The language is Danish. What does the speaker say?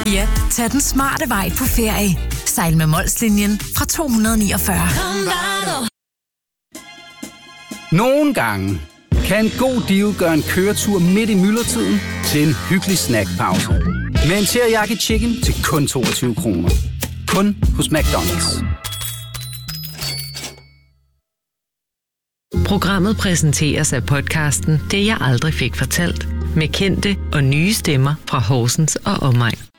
Ja, tag den smarte vej på ferie. Sejl med Molslinjen fra 249. Nogle gange kan en god deal gøre en køretur midt i myldretiden til en hyggelig snackpause. Med en teriyaki chicken til kun 22 kroner. Kun hos McDonald's. Programmet præsenteres af podcasten Det jeg aldrig fik fortalt. Med kendte og nye stemmer fra Horsens og omegn.